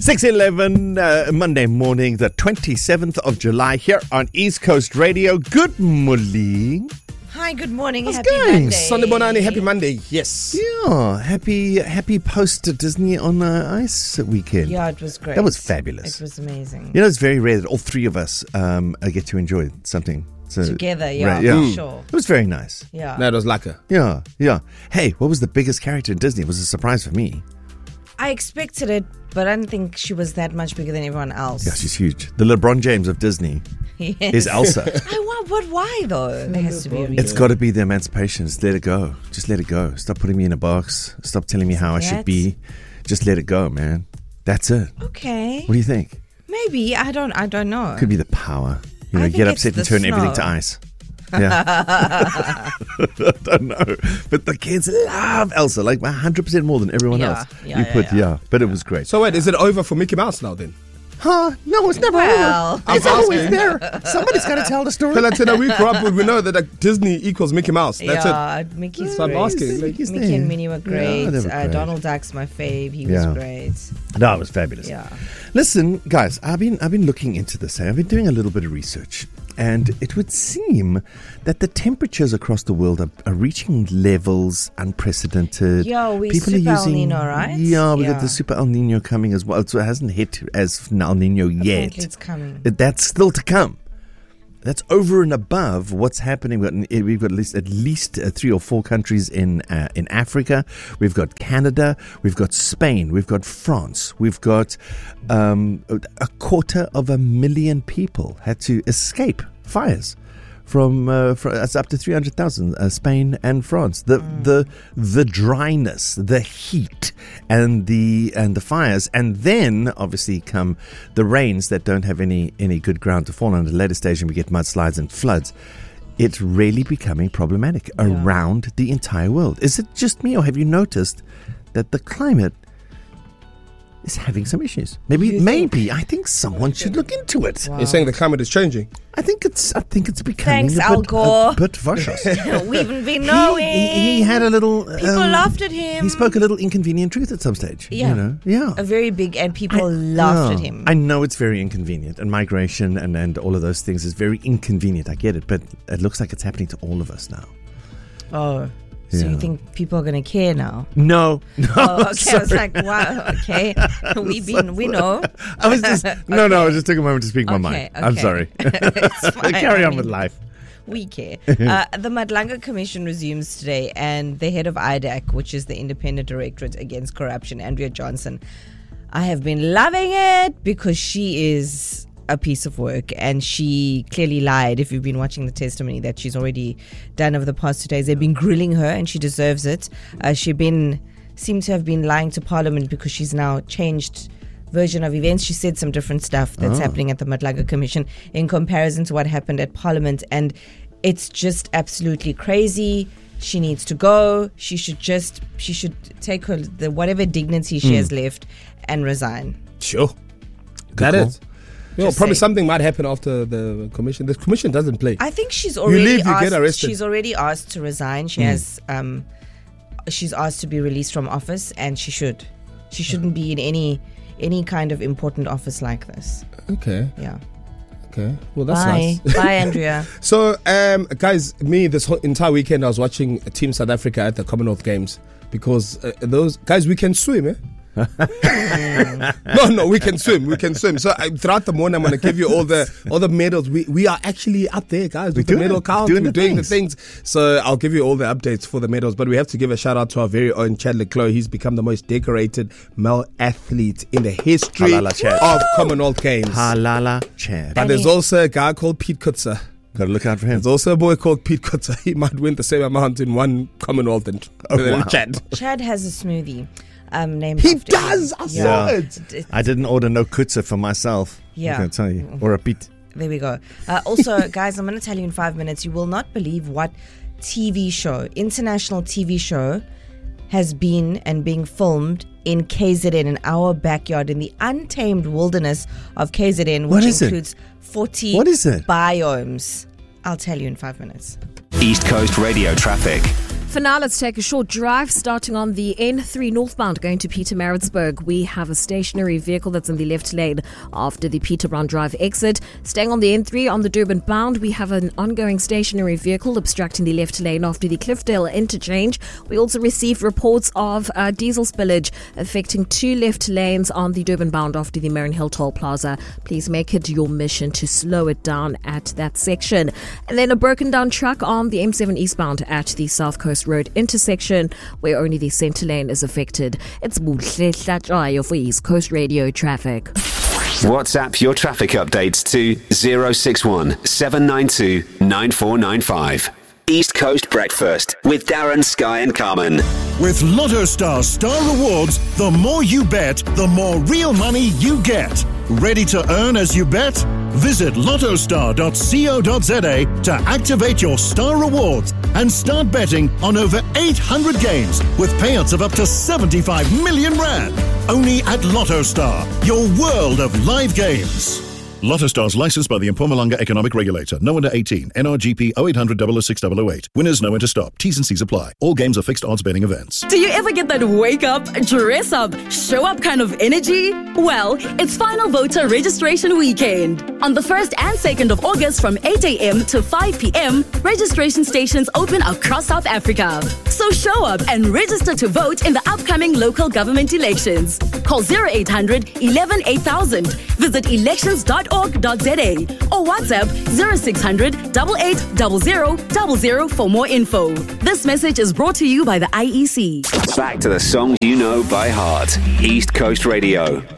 6:11 Monday morning, the 27th of July, here on East Coast Radio. Good morning. Hi, good morning. How's Happy it going? Monday. Sunday Bonani, happy Monday. Yes. Yeah, happy post Disney on Ice weekend. Yeah, it was great. That was fabulous. It was amazing. You know, it's very rare that all three of us get to enjoy something Together, yeah, right, for sure. It was very nice. Yeah. No, it was lacquer. Yeah. Hey, what was the biggest character in Disney? It was a surprise for me. I expected it, but I didn't think she was that much bigger than everyone else. Yeah, she's huge. The LeBron James of Disney Yes. is Elsa. But why though? There has to be a reason. It's got to be the emancipation. Just let it go. Just let it go. Stop putting me in a box. Stop telling me how I should be. Just let it go, man. That's it. Okay. What do you think? Maybe. I don't know. Could be the power. You I know, think get it's upset and the turn everything snow. to ice. Yeah. I don't know. But the kids love Elsa, like 100% more than everyone Yeah, else. yeah. But it was great. So wait, is it over for Mickey Mouse now then? Huh? No, it's never Well, over. It's always there. Somebody's got to tell the story. Pelatena, we grew up with, we know that Disney equals Mickey Mouse. That's it. Mickey's So I'm great. asking, like, Mickey and Minnie were great. Yeah, they were great. Donald Duck's my fave. He was Yeah. great. No, it was fabulous. Yeah. Listen, guys, I've been looking into this. I've been doing a little bit of research, and it would seem that the temperatures across the world are reaching levels unprecedented. Yeah, we People super are El using, Nino, right? Yeah, we got Yeah. the super El Nino coming as well. So it hasn't hit as El Nino yet. Apparently it's coming. That's still to come. That's over and above what's happening. We've got at least 3 or 4 countries in Africa. We've got Canada. We've got Spain. We've got France. We've got 250,000 people had to escape fires from it's up to 300,000. Spain and France. The dryness, the heat, and the fires, and then obviously come the rains that don't have any good ground to fall on. At a later stage, and we get mudslides and floods. It's really becoming problematic around the entire world. Is it just me, or have you noticed that the climate is having some issues? Maybe. I think someone should look into it. Wow. You're saying the climate is changing? I think it's becoming Thanks, a Al Gore. bit vicious. We've been knowing. He had a little. People laughed at him. He spoke a little inconvenient truth at some stage. Yeah. You know? Yeah. A very big, and people laughed at him. I know it's very inconvenient, and migration and all of those things is very inconvenient. I get it, but it looks like it's happening to all of us now. Oh. So Yeah. you think people are going to care now? No. Oh, okay. sorry. I was like, wow, okay. We know. I was just I was just taking a moment to speak my mind. I'm okay. sorry. It's fine. Carry I on mean, with life. We care. The Madlanga Commission resumes today, and the head of IDAC, which is the Independent Directorate Against Corruption, Andrea Johnson, I have been loving it because she is a piece of work, and she clearly lied. If you've been watching the testimony that she's already done over the past 2 days, they've been grilling her, and she deserves it. Seemed to have been lying to Parliament because she's now changed version of events. She said some different stuff that's happening at the Madlanga Commission in comparison to what happened at Parliament, and it's just absolutely crazy. She needs to go. She should take her whatever dignity she has left and resign. Sure. Good That call. is. Probably saying. something might happen after the commission. The commission doesn't play. I think she's You already leave, you asked, get arrested. she's already asked to resign. She has she's asked to be released from office, and she shouldn't be in any kind of important office like this. Okay. Yeah. Okay. Well, that's Bye. nice. Bye, Andrea. So, guys, this whole entire weekend I was watching Team South Africa at the Commonwealth Games because those guys, we can swim, eh? No, we can swim. So throughout the morning, I'm going to give you all the medals. We are actually up there, guys, with the medal count. We're doing the things. So I'll give you all the updates for the medals. But we have to give a shout out to our very own Chad Leclerc. He's become the most decorated male athlete in the history Halala, Chad. of Commonwealth Games. Halala Chad. But there's also a guy called Pete Kutzer. Got to look out for him. There's also a boy called Pete Kutzer. He might win the same amount in one Commonwealth than Chad. Chad has a smoothie named He after does. him. I saw it. I didn't order no kutza for myself. Yeah. I can tell you. Or a pit. There we go. Also, guys, I'm going to tell you in 5 minutes, you will not believe what international TV show has been and being filmed in KZN, in our backyard, in the untamed wilderness of KZN, which includes 40 biomes. I'll tell you in 5 minutes. East Coast Radio traffic. For now, let's take a short drive starting on the N3 northbound going to Pietermaritzburg. We have a stationary vehicle that's in the left lane after the Peterbron Drive exit. Staying on the N3 on the Durban bound, we have an ongoing stationary vehicle obstructing the left lane after the Cliffdale interchange. We also received reports of diesel spillage affecting 2 left lanes on the Durban bound after the Mariannhill Toll Plaza. Please make it your mission to slow it down at that section. And then a broken down truck on the M7 eastbound at the South Coast Road intersection where only the centre lane is affected. It's Buhle Hlatshwayo for East Coast Radio traffic. WhatsApp your traffic updates to 061 792 9495. East Coast Breakfast with Darren, Sky and Carmen. With Lotto Star Rewards, the more you bet, the more real money you get. Ready to earn as you bet? Visit lottostar.co.za to activate your Star Rewards and start betting on over 800 games with payouts of up to 75 million rand. Only at Lotto Star, your world of live games. Lotto Stars licensed by the Mpumalanga Economic Regulator. No under 18. NRGP 0800 006 008. Winners know when to stop. T's and C's apply. All games are fixed odds betting events. Do you ever get that wake up, dress up, show up kind of energy? Well, it's final voter registration weekend. On the 1st and 2nd of August from 8 a.m. to 5 p.m., registration stations open across South Africa. So show up and register to vote in the upcoming local government elections. Call 0800 11 8000. Visit elections.org.za or WhatsApp 0600 8800 for more info. This message is brought to you by the IEC. Back to the songs you know by heart. East Coast Radio.